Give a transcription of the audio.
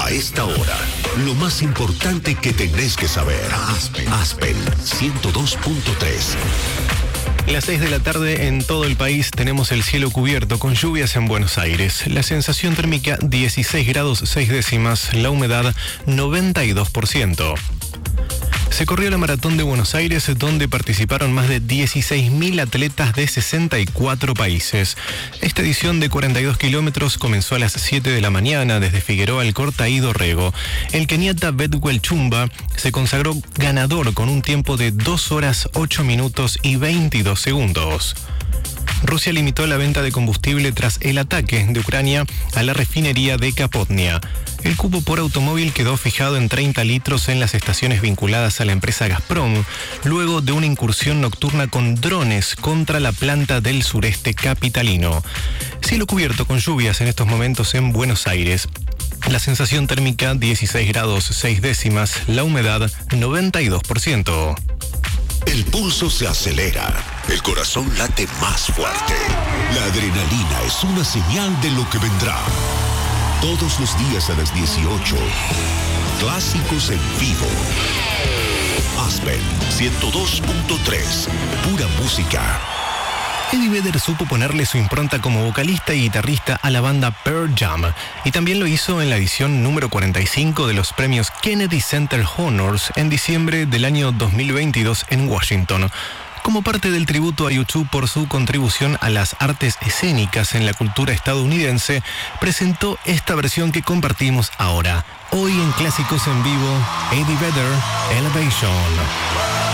A esta hora, lo más importante que tenés que saber. Aspen 102.3. Las 6 de la tarde en todo el país tenemos el cielo cubierto con lluvias en Buenos Aires. La sensación térmica 16 grados 6 décimas, la humedad 92%. Se corrió la Maratón de Buenos Aires, donde participaron más de 16.000 atletas de 64 países. Esta edición de 42 kilómetros comenzó a las 7 de la mañana desde Figueroa Alcorta y Dorrego. El keniata Bedwell Chumba se consagró ganador con un tiempo de 2 horas 8 minutos y 22 segundos. Rusia limitó la venta de combustible tras el ataque de Ucrania a la refinería de Kapotnia. El cupo por automóvil quedó fijado en 30 litros en las estaciones vinculadas a la empresa Gazprom, luego de una incursión nocturna con drones contra la planta del sureste capitalino. Cielo cubierto con lluvias en estos momentos en Buenos Aires. La sensación térmica 16 grados 6 décimas, la humedad 92%. El pulso se acelera, el corazón late más fuerte. La adrenalina es una señal de lo que vendrá. Todos los días a las 18, clásicos en vivo. Aspen 102.3, pura música. Eddie Vedder supo ponerle su impronta como vocalista y guitarrista a la banda Pearl Jam, y también lo hizo en la edición número 45 de los premios Kennedy Center Honors en diciembre del año 2022 en Washington. Como parte del tributo a U2 por su contribución a las artes escénicas en la cultura estadounidense, presentó esta versión que compartimos ahora. Hoy en Clásicos en Vivo, Eddie Vedder, Elevation.